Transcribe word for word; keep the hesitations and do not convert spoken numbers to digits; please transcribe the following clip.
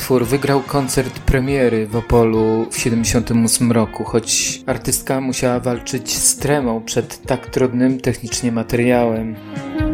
utwór wygrał koncert premiery w Opolu w siedemdziesiątym ósmym roku, choć artystka musiała walczyć z tremą przed tak trudnym technicznie materiałem.